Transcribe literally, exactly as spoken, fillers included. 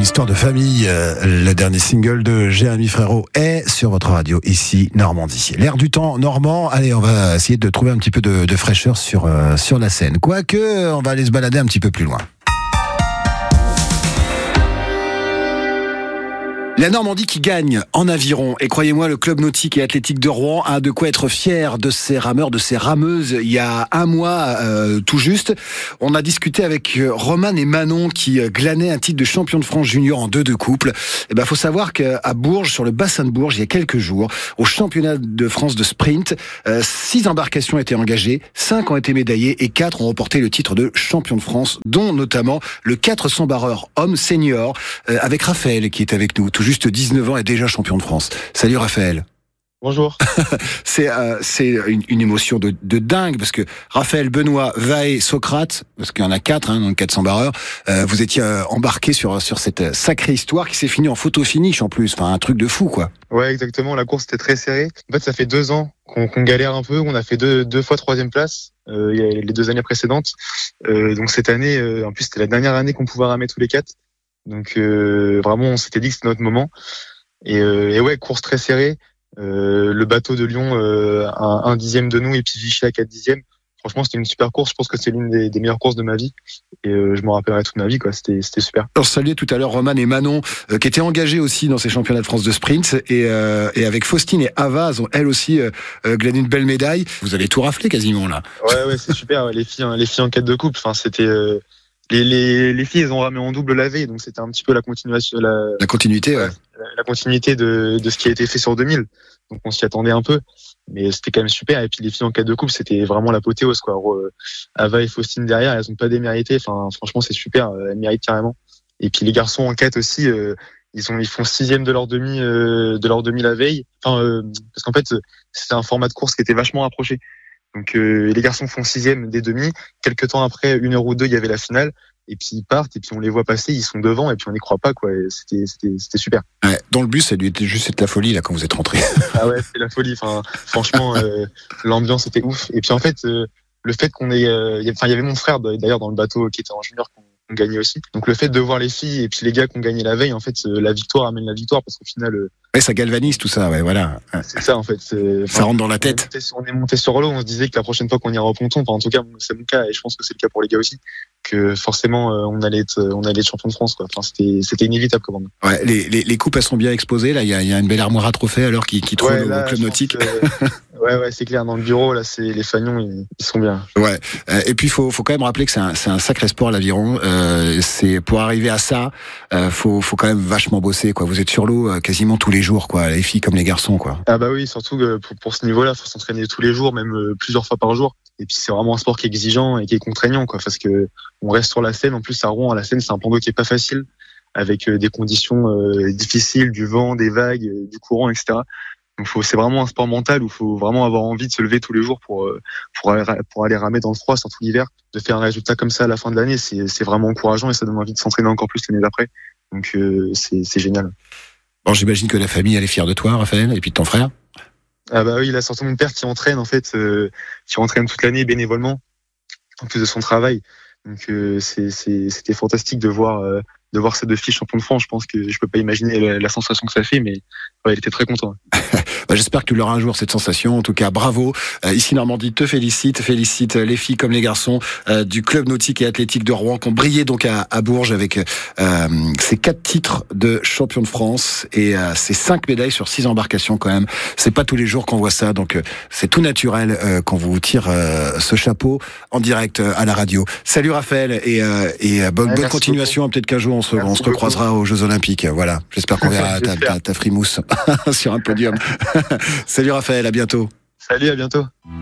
histoire de famille. Le dernier single de Jérémy Frérot est sur votre radio, ici, Normandie. L'air du temps normand. Allez, on va essayer de trouver un petit peu de, de fraîcheur sur, euh, sur la Seine. Quoique, on va aller se balader un petit peu plus loin. La Normandie qui gagne en aviron. Et croyez-moi, le club nautique et athlétique de Rouen a de quoi être fier de ses rameurs, de ses rameuses. Il y a un mois, euh, tout juste, on a discuté avec Romane et Manon qui glanaient un titre de champion de France junior en deux de couple. Et ben, faut savoir qu'à Bourges, sur le bassin de Bourges, il y a quelques jours, au championnat de France de sprint, euh, six embarcations étaient engagées, cinq ont été médaillées et quatre ont remporté le titre de champion de France, dont notamment le quatre cents barreur homme senior, euh, avec Raphaël qui est avec nous. Tout juste dix-neuf ans et déjà champion de France. Salut Raphaël. Bonjour. c'est euh, c'est une, une émotion de, de dingue parce que Raphaël, Benoît, Vaé, Socrate, parce qu'il y en a quatre, hein, dans le quatre cents barreurs, euh, vous étiez euh, embarqués sur sur cette sacrée histoire qui s'est finie en photo finish en plus. Enfin, un truc de fou, quoi. Ouais, exactement. La course était très serrée. En fait, ça fait deux ans qu'on, qu'on galère un peu. On a fait deux deux fois troisième place. Euh, il y a les deux années précédentes. Euh, donc cette année, euh, en plus, c'était la dernière année qu'on pouvait ramer tous les quatre. Donc euh, vraiment, on s'était dit que c'était notre moment. Et, euh, et ouais, course très serrée. Euh, le bateau de Lyon euh, à un dixième de nous et puis Vichy à quatre dixièmes. Franchement, c'était une super course. Je pense que c'est l'une des, des meilleures courses de ma vie. Et euh, je m'en rappellerai toute ma vie, quoi. C'était, c'était super. On saluait tout à l'heure Romane et Manon, euh, qui étaient engagés aussi dans ces championnats de France de sprint. Et, euh, et avec Faustine et Ava, elles ont elles aussi euh, glané une belle médaille. Vous avez tout raflé quasiment, là. Ouais, ouais, c'est super. Ouais, les filles, hein, les filles en quête de couple. Enfin, c'était... Euh... Les, les, les filles, elles ont ramé en double la veille, donc c'était un petit peu la continuation, la, la continuité, ouais. La, la continuité de, de ce qui a été fait sur deux mille. Donc on s'y attendait un peu, mais c'était quand même super. Et puis les filles en quête de couple, c'était vraiment l'apothéose, quoi. Ava et Faustine derrière, elles ont pas démérité. Enfin, franchement, c'est super, elles méritent carrément. Et puis les garçons en quête aussi, euh, ils ont, ils font sixième de leur demi, euh, de leur demi la veille. Enfin, euh, parce qu'en fait, c'était un format de course qui était vachement rapproché. Donc euh, les garçons font sixième des demi. Quelques temps après, une heure ou deux, il y avait la finale. Et puis ils partent, et puis on les voit passer, ils sont devant, et puis on n'y croit pas, quoi. Et c'était, c'était, c'était super. Ouais, dans le bus, ça lui était juste la folie là quand vous êtes rentrés. Ah ouais, c'est la folie. Enfin, franchement, euh, l'ambiance était ouf. Et puis en fait, euh, le fait qu'on ait, euh, enfin, il y avait mon frère d'ailleurs dans le bateau qui était en junior qu'on, qu'on gagnait aussi. Donc le fait de voir les filles et puis les gars qu'on gagnait la veille, en fait, euh, la victoire amène la victoire parce qu'au final. Euh, Ouais, ça galvanise tout ça, ouais, voilà. C'est ça, en fait. C'est, ça rentre dans la tête. On est, sur, on est monté sur l'eau, on se disait que la prochaine fois qu'on ira au ponton, enfin, en tout cas, c'est mon cas, et je pense que c'est le cas pour les gars aussi, que forcément, on allait être, on allait être champion de France, quoi. Enfin, c'était, c'était inévitable, quand même. Ouais, les, les, les coupes, elles sont bien exposées, là. Il y a, il y a une belle armoire à trophées, alors, qui, qui trône ouais, au club nautique. Que, ouais, ouais, c'est clair. Dans le bureau, là, c'est, les fanions, ils, ils sont bien. Ouais. Et puis, faut, faut quand même rappeler que c'est un, c'est un sacré sport, l'aviron. Euh, c'est, pour arriver à ça, euh, faut, faut quand même vachement bosser, quoi. Vous êtes sur l'eau, quasiment tous les jours, quoi. Les filles comme les garçons, quoi. Ah bah oui, surtout que pour, pour ce niveau-là, faut s'entraîner tous les jours, même euh, plusieurs fois par jour. Et puis c'est vraiment un sport qui est exigeant et qui est contraignant, quoi, parce que on reste sur la Seine. En plus, à Rouen, à la Seine, c'est un plan d'eau qui est pas facile, avec euh, des conditions euh, difficiles, du vent, des vagues, euh, du courant, et cetera. Donc faut, c'est vraiment un sport mental où faut vraiment avoir envie de se lever tous les jours pour euh, pour aller, pour aller ramer dans le froid, surtout l'hiver. De faire un résultat comme ça à la fin de l'année, c'est c'est vraiment encourageant et ça donne envie de s'entraîner encore plus l'année d'après. Donc euh, c'est c'est génial. Bon, j'imagine que la famille, elle est fière de toi, Raphaël, et puis de ton frère. Ah bah oui, il a surtout mon père qui entraîne, en fait, euh, qui entraîne toute l'année bénévolement, en plus de son travail. Donc euh, c'est, c'est, c'était fantastique de voir, euh, de voir ces deux filles champions de France. Je pense que je peux pas imaginer la, la sensation que ça fait, mais ouais, il était très content. Bah, j'espère que tu l'auras un jour, cette sensation. En tout cas, bravo. Euh, ici, Normandie te félicite, félicite les filles comme les garçons euh, du club nautique et athlétique de Rouen qui ont brillé donc à, à Bourges avec euh, ces quatre titres de champion de France et euh, ces cinq médailles sur six embarcations quand même. C'est pas tous les jours qu'on voit ça, donc euh, c'est tout naturel euh, qu'on vous tire euh, ce chapeau en direct euh, à la radio. Salut Raphaël et, euh, et euh, bonne, ouais, bonne continuation. Beaucoup. Peut-être qu'un jour on se, on se recroisera aux Jeux Olympiques. Voilà. J'espère qu'on verra ta, ta, ta frimousse sur un podium. Salut Raphaël, à bientôt. Salut, à bientôt.